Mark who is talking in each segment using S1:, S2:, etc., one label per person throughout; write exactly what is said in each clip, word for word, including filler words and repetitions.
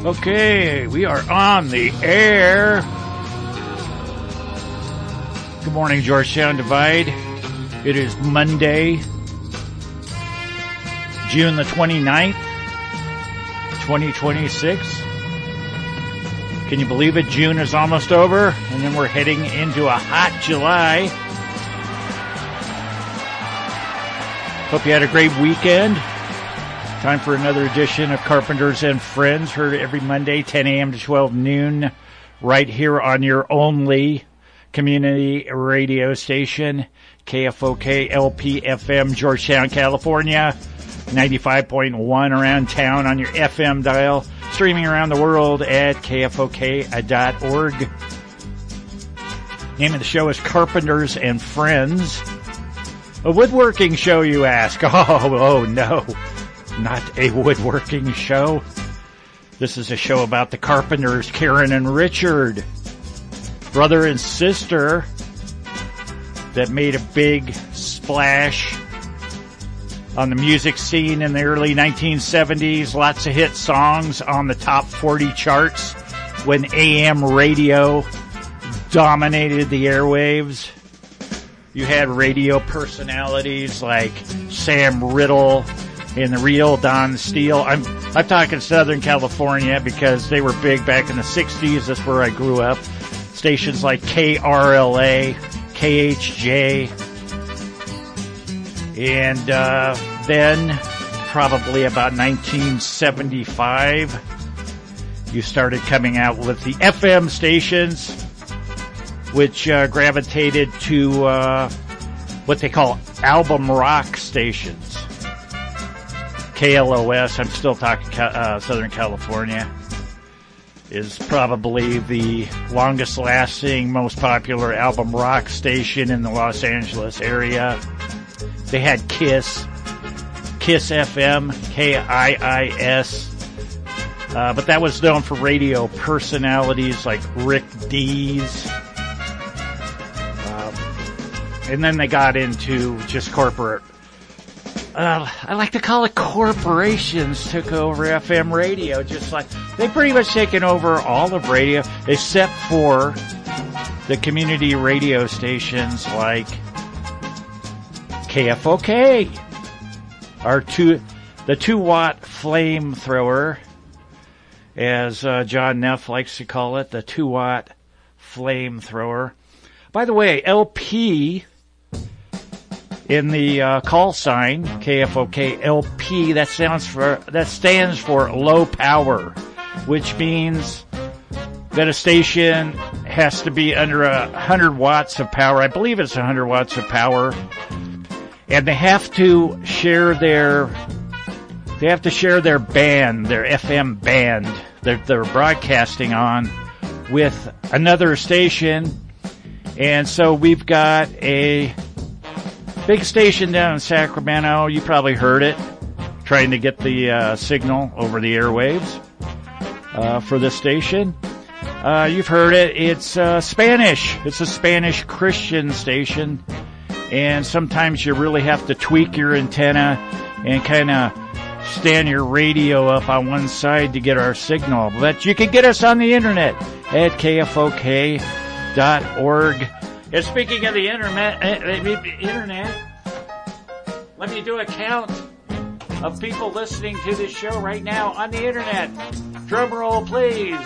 S1: Okay, we are on the air. Good morning, Georgetown Divide. It is Monday, June the twenty-ninth, twenty twenty-six. Can you believe it? June is almost over, and then we're heading into a hot July. Hope you had a great weekend. Time for another edition of Carpenters and Friends, heard every Monday, ten a.m. to twelve noon, right here on your only community radio station, K F O K L P F M, Georgetown, California, ninety-five point one around town on your F M dial, streaming around the world at K F O K dot org. Name of the show is Carpenters and Friends. A woodworking show, you ask? Oh, oh no. Not a woodworking show. This is a show about the Carpenters, Karen and Richard, brother and sister that made a big splash on the music scene in the early nineteen seventies. Lots of hit songs on the top forty charts when A M radio dominated the airwaves. You had radio personalities like Sam Riddle and the real Don Steele. I'm I'm talking Southern California because they were big back in the sixties. That's where I grew up. Stations like K R L A, K H J, and uh, then probably about nineteen seventy-five, you started coming out with the F M stations, which uh, gravitated to uh, what they call album rock stations. K L O S, I'm still talking uh, Southern California, is probably the longest lasting, most popular album rock station in the Los Angeles area. They had KISS, KISS F M, K I I S, uh, but that was known for radio personalities like Rick Dees. Um, and then they got into just corporate. Uh, I like to call it corporations took over F M radio, just like they pretty much taken over all of radio except for the community radio stations like K F O K, our two, the two watt flamethrower, as uh, John Neff likes to call it, the two watt flamethrower. By the way, L P in the uh, call sign, K F O K L P, that stands for that stands for low power, which means that a station has to be under a hundred watts of power. I believe it's a hundred watts of power, and they have to share their they have to share their band, their F M band that they're broadcasting on, with another station. And so we've got a big station down in Sacramento. You probably heard it, trying to get the uh, signal over the airwaves uh, for this station. Uh, you've heard it. It's uh, Spanish. It's a Spanish Christian station, and sometimes you really have to tweak your antenna and kind of stand your radio up on one side to get our signal. But you can get us on the internet at K F O K dot org. And speaking of the internet, uh, internet, let me do a count of people listening to this show right now on the internet. Drum roll, please.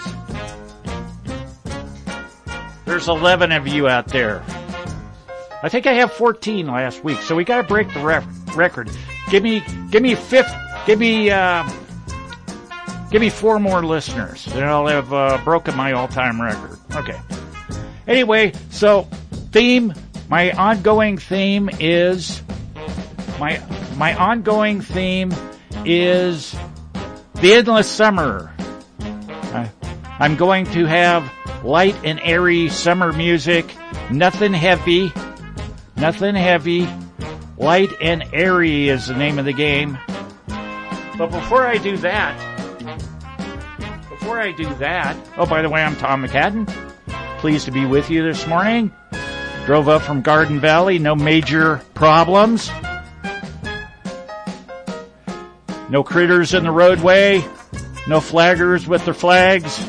S1: There's eleven of you out there. I think I have fourteen last week, so we got to break the ref- record. Give me, give me fifth, give me, uh, give me four more listeners, and I'll have uh, broken my all-time record. Okay. Anyway, so. Theme, my ongoing theme is, my my ongoing theme is the endless summer. I, I'm going to have light and airy summer music, nothing heavy, nothing heavy, light and airy is the name of the game. But before I do that, before I do that, oh, by the way, I'm Tom McCadden. Pleased to be with you this morning. Drove up from Garden Valley, no major problems. No critters in the roadway. No flaggers with their flags.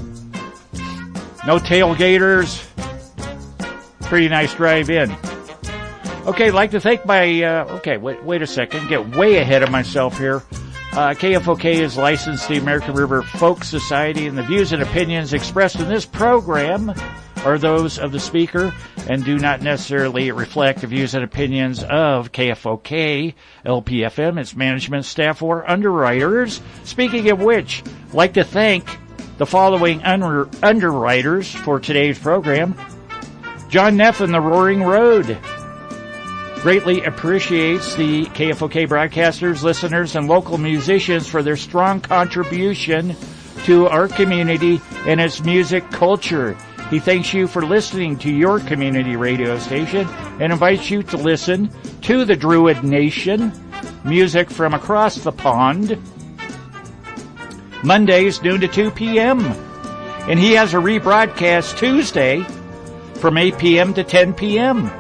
S1: No tailgaters. Pretty nice drive-in. Okay, I'd like to thank my, uh, okay, wait, wait a second, get way ahead of myself here. Uh, K F O K is licensed to the American River Folk Society, and the views and opinions expressed in this program are those of the speaker and do not necessarily reflect the views and opinions of K F O K, L P F M, its management, staff, or underwriters. Speaking of which, I'd like to thank the following under- underwriters for today's program. John Neff and the Roaring Road greatly appreciates the K F O K broadcasters, listeners, and local musicians for their strong contribution to our community and its music culture. He thanks you for listening to your community radio station and invites you to listen to the Druid Nation, music from across the pond, Mondays noon to two p.m. And he has a rebroadcast Tuesday from eight p.m. to ten p.m.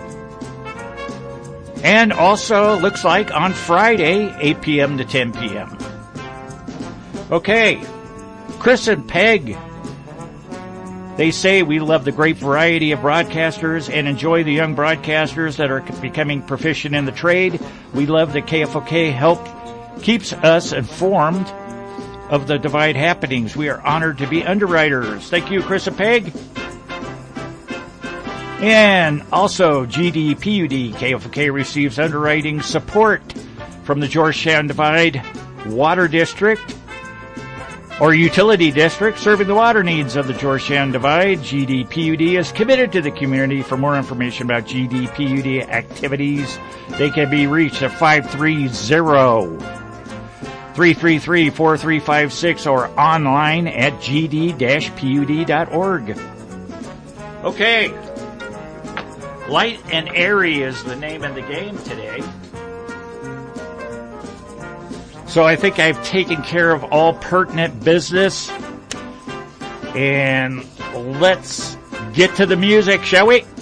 S1: And also, looks like on Friday, eight p.m. to ten p.m. Okay, Chris and Peg. They say we love the great variety of broadcasters and enjoy the young broadcasters that are becoming proficient in the trade. We love that K F O K help keeps us informed of the Divide happenings. We are honored to be underwriters. Thank you, Chris and Peg. And also, G D P U D, K F O K receives underwriting support from the Georgetown Divide Water District or Utility District, serving the water needs of the Georgetown Divide. G D P U D is committed to the community. For more information about G D P U D activities, they can be reached at five three zero, three three three, four three five six or online at g d dash p u d dot org. Okay. Light and airy is the name of the game today. So I think I've taken care of all pertinent business. And let's get to the music, shall we?